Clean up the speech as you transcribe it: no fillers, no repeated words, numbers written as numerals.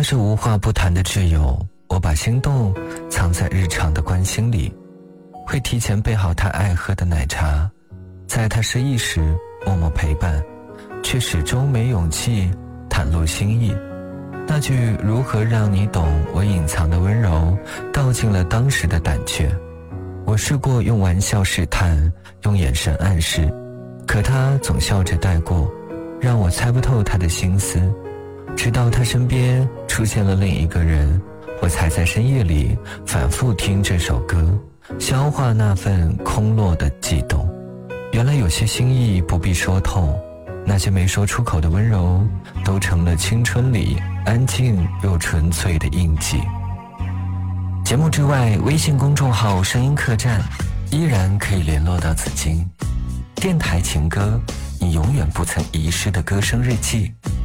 是无话不谈的挚友，我把心动藏在日常的关心里，会提前备好他爱喝的奶茶，在他失意时默默陪伴，却始终没勇气袒露心意。那句如何让你懂我隐藏的温柔，道尽了当时的胆怯。我试过用玩笑试探，用眼神暗示，可他总笑着带过，让我猜不透他的心思。直到他身边出现了另一个人，我才在深夜里反复听这首歌，消化那份空落的悸动。原来有些心意不必说透，那些没说出口的温柔，都成了青春里安静又纯粹的印记。节目之外，微信公众号声音客栈依然可以联络到紫金。电台情歌，你永远不曾遗失的歌声日记。